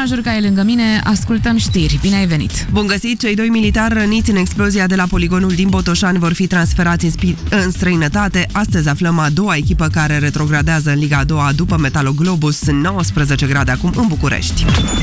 Jurca e lângă mine, ascultăm știri. Bine ai venit! Bun găsit! Cei 2 militari răniți în explozia de la poligonul din Botoșani vor fi transferați în străinătate. Astăzi aflăm a doua echipă care retrogradează în Liga a doua după Metaloglobus. 19 grade acum în București.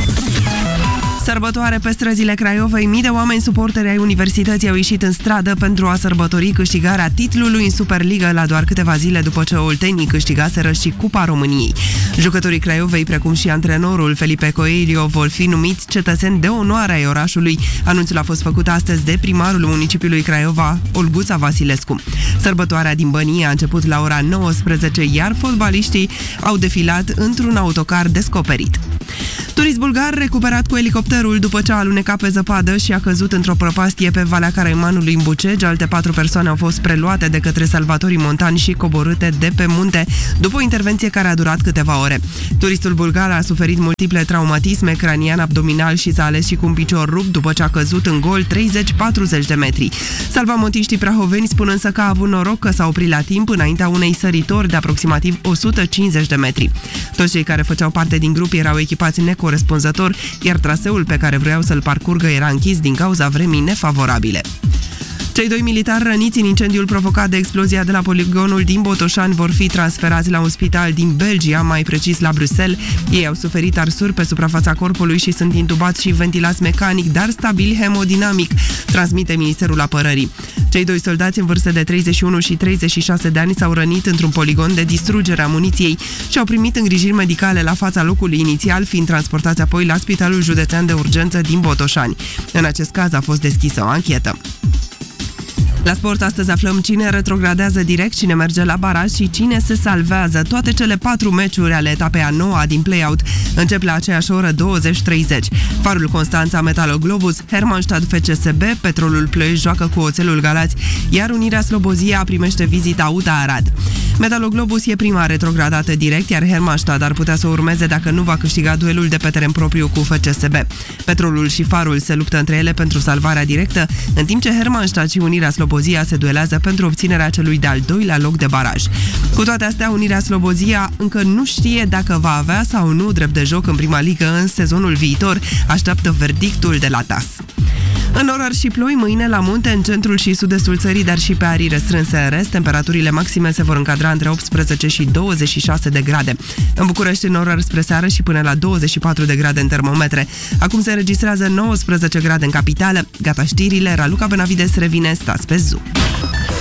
Sărbătoare pe străzile Craiovei, mii de oameni suporteri ai universității au ieșit în stradă pentru a sărbători câștigarea titlului în Superliga la doar câteva zile după ce oltenii câștigaseră și Cupa României. Jucătorii Craiovei, precum și antrenorul Felipe Coelho, vor fi numiți cetățeni de onoare ai orașului. Anunțul a fost făcut astăzi de primarul municipiului Craiova, Olguța Vasilescu. Sărbătoarea din Bănie a început la ora 19, iar fotbaliștii au defilat într-un autocar descoperit. Turist bulgar recuperat cu elicopterul după ce a alunecat pe zăpadă și a căzut într-o prăpastie pe Valea Caraimanului în Bucegi. Alte 4 persoane au fost preluate de către salvatorii montani și coborâte de pe munte după o intervenție care a durat câteva ore. Turistul bulgar a suferit multiple traumatisme cranian, abdominal și s-a ales și cu un picior rupt după ce a căzut în gol 30-40 de metri. Salvamontiștii prahoveni spun însă că a avut noroc că s-a oprit la timp înaintea unei săritori de aproximativ 150 de metri. Toți cei care făceau parte din grup erau echipați necorespunzător, iar traseul pe care vreau să-l parcurgă era închis din cauza vremii nefavorabile. Cei 2 militari răniți în incendiul provocat de explozia de la poligonul din Botoșani vor fi transferați la un spital din Belgia, mai precis la Bruxelles. Ei au suferit arsuri pe suprafața corpului și sunt intubați și ventilați mecanic, dar stabil hemodinamic, transmite Ministerul Apărării. Cei 2 soldați în vârstă de 31 și 36 de ani s-au rănit într-un poligon de distrugere a muniției și au primit îngrijiri medicale la fața locului inițial, fiind transportați apoi la Spitalul Județean de Urgență din Botoșani. În acest caz a fost deschisă o anchetă. La sport, astăzi aflăm cine retrogradează direct, cine merge la baraj și cine se salvează. Toate cele 4 meciuri ale etapei a 9-a din play-out încep la aceeași oră, 20:30. Farul Constanța Metaloglobus, Hermannstadt FCSB, Petrolul Ploiești joacă cu Oțelul Galați, iar Unirea Slobozia primește vizita UTA Arad. Metaloglobus e prima retrogradată direct, iar Hermannstadt ar putea să urmeze dacă nu va câștiga duelul de pe teren propriu cu FCSB. Petrolul și Farul se luptă între ele pentru salvarea directă, în timp ce Hermannstadt și Unirea Slobozia se duelează pentru obținerea celui de-al 2-lea loc de baraj. Cu toate astea, Unirea Slobozia încă nu știe dacă va avea sau nu drept de joc în prima ligă în sezonul viitor, așteaptă verdictul de la TAS. În orări și ploi, mâine la munte, în centrul și sud-estul țării, dar și pe arii restrânse în rest, temperaturile maxime se vor încadra între 18 și 26 de grade. În București, în orări spre seară și până la 24 de grade în termometre. Acum se înregistrează 19 grade în capitală. Gata știrile, Raluca Benavides revine, stați pe Zoom.